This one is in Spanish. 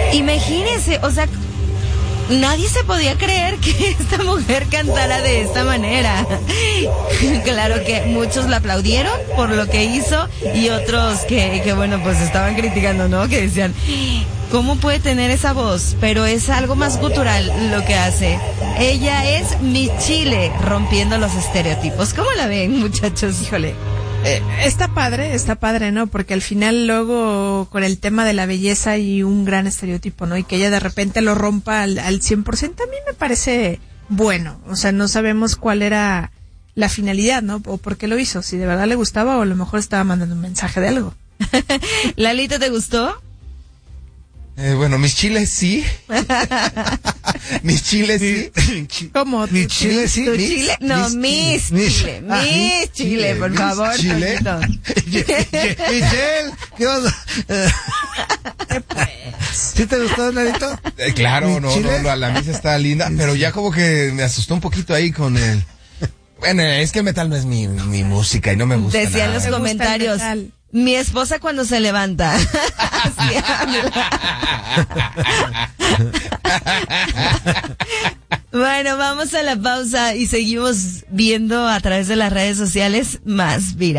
Imagínense, o sea, nadie se podía creer que esta mujer cantara de esta manera. Claro que muchos la aplaudieron por lo que hizo y otros que bueno, pues estaban criticando, ¿no? Que decían, ¿cómo puede tener esa voz? Pero es algo más gutural lo que hace. Ella es Miss Chile, rompiendo los estereotipos. ¿Cómo la ven, muchachos? Híjole. Está padre, ¿no? Porque al final luego con el tema de la belleza hay un gran estereotipo, ¿no? Y que ella de repente lo rompa al 100%, a mí me parece bueno. O sea, no sabemos cuál era la finalidad, ¿no? O por qué lo hizo. Si de verdad le gustaba o a lo mejor estaba mandando un mensaje de algo. ¿Lalito, te gustó? Bueno, mis chiles sí. Mis chiles sí. ¿Cómo? Mis chiles sí. ¿Tu Chile? No, Miss Chile. Miss Chile, por favor. Chile. Michelle, ¿qué onda? ¿Sí te gustó, Narito? Claro, no, la misa está linda, pero ya como que me asustó un poquito ahí con el... Bueno, es que el metal no es mi música y no me gusta. Decían los comentarios, mi esposa cuando se levanta. Así habla. Bueno, vamos a la pausa y seguimos viendo a través de las redes sociales más virales.